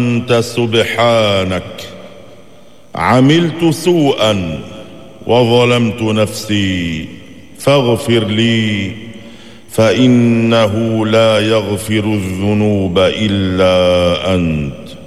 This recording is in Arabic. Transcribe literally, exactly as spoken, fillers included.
أنت سبحانك عملت سوءا وظلمت نفسي فاغفر لي، فإنه لا يغفر الذنوب إلا أنت.